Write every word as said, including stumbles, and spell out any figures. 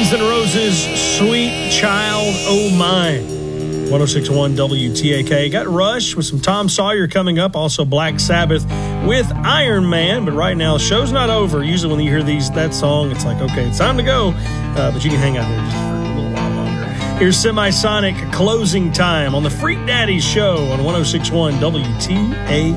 Guns N' Roses, Sweet Child O' Mine. one oh six point one W T A K. Got Rush with some Tom Sawyer coming up. Also Black Sabbath with Iron Man. But right now, the show's not over. Usually when you hear these that song, it's like, okay, it's time to go. Uh, but you can hang out there just for a little while longer. Here's Semisonic Closing Time on the Freak Daddy Show on one oh six point one W T A K.